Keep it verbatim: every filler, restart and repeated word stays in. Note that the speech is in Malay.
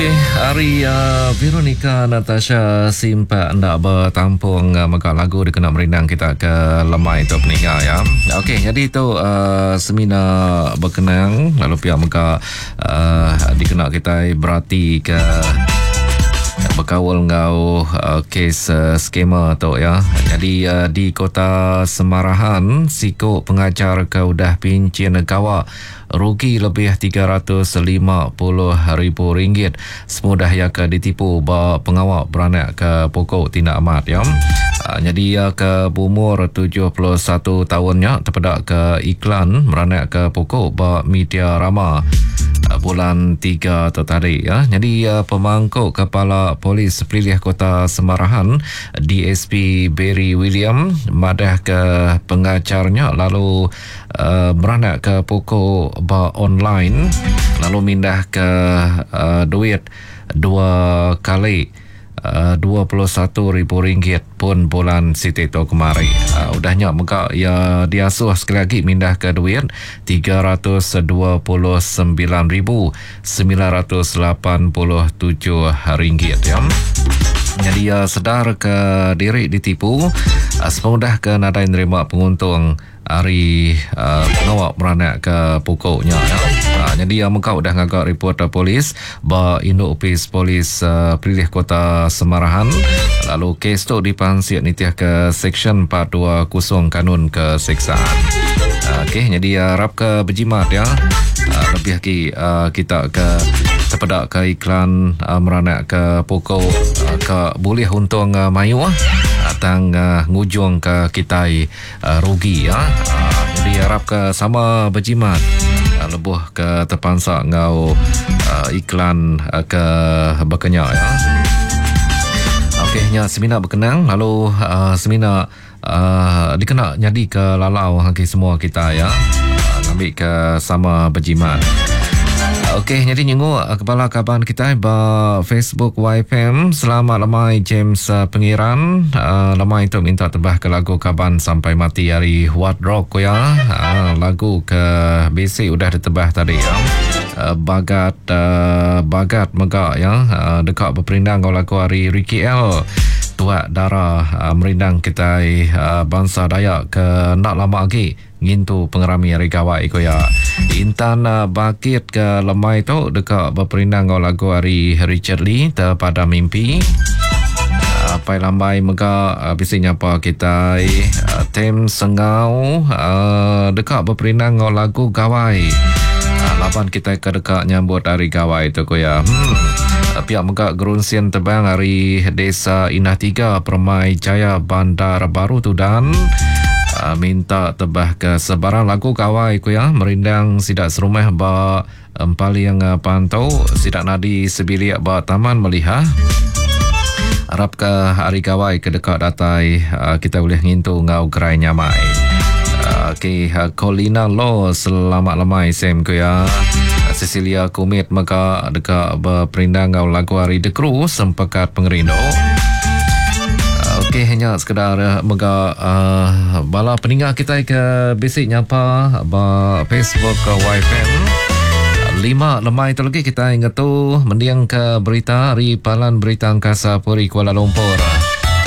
Okey, hari uh, Veronica Natasha simpa anda bertampung uh, maka lagu dikena merindang kita ke lemai tu peninggal ya. Okey, jadi itu uh, seminar berkenang lalu pihak maka uh, dikena kita berarti ke berkawal ngau uh, kes uh, skema tu ya. Jadi uh, di kota Semarahan, siko pengajar kaudah pincin kawa rugi lebih tiga ratus lima puluh ribu ringgit semudah yang ke ditipu ba pengawal beranak ke pokok tindak amat ya. Uh, jadi ya ke berumur tujuh puluh satu tahunnya terpedak ke iklan beranak ke pokok ba media rama uh, bulan tiga tu tadi ya. Jadi uh, pemangkuk kepala polis Pelilih Kota Semarahan D S P Barry William madah ke pengacarnya lalu uh, beranak ke pokok ba online lalu mindah ke uh, duit dua kali uh, dua puluh satu ribu ringgit pun bulan Siti tu kemari. Uh, udahnya muka ya diasuh sekali lagi mindah ke duit tiga ratus dua puluh sembilan ribu sembilan ratus lapan puluh tujuh ringgit ya. Jadi ya sedar ke diri ditipu uh, semudah ke nadai nerima penguntung hari uh, pengawal beranak ke pokoknya ya. Uh, jadi yang muka udah ngagak report uh, polis ba induk opis polis uh, Pelilih Kota Semarahan lalu kes tu dipansir nitiah ke seksyen empat dua kosong kanun keseksaan. Uh, Okey, jadi harap ke berjimat ya. Uh, lebih lagi uh, kita ke terpedak ke iklan uh, meranak ke pokok uh, ke boleh untung uh, mayu uh, tang uh, ngujung ke kita uh, rugi ya. Uh, jadi harap ke sama berjimat uh, lebuh ke terpansak ngau uh, iklan uh, ke berkenyak ya. Okey, nya seminar berkenang lalu uh, seminar uh, dikena jadi ke lalau haki semua kita ya. Uh, ambil ke sama berjimat. Okey, jadi nyenggu kepala kaban kita ba Facebook Y F M selamat lemai James uh, Pengiran uh, lemai itu minta tebah ke lagu kaban sampai mati hari What Rock ya. Uh, lagu ke basic udah ditebah tadi ya. Uh, bagat uh, bagat megak ya uh, dekat berperindang kau lagu hari Ricky L tuak darah uh, merindang kita uh, bangsa Dayak ke nak lama lagi ngintu pengerami hari kawai ko ya. Intan uh, bakit ke lemai tu dekat berperindang kau lagu hari Richard Lee terpada mimpi uh, pai lambai mega uh, bisanya apa kita uh, tem sengau uh, dekat berperindang kau lagu gawai uh, lapan kita ke dekat nyambut hari gawai tu ko ya. hmm. Pihak mega gerunsian terbang hari Desa Inah Tiga Permai Jaya Bandar Baru tu dan Uh, minta tebah ke sebarang lagu kawai ku ya merindang sidak serumah ba empali yang uh, pantau sidak nadi sebilik ba taman melihah harap ke hari kawai ke dekat datai uh, kita boleh ngintu ngau gerai nyamai. uh, Okey, uh, Colina Law selamat lemai sem ku ya. Cecilia Kumit maka dekat berperindang ngau lagu hari The Crew sempekat pengerindo. Okey, hanya sekedar uh, mega uh, bala peninggal kita ke basic nyapa ba Facebook ke Y F M lima lemai tu lagi kita ingat tu mendiang ke berita hari Palan Berita Angkasa Puri Kuala Lumpur.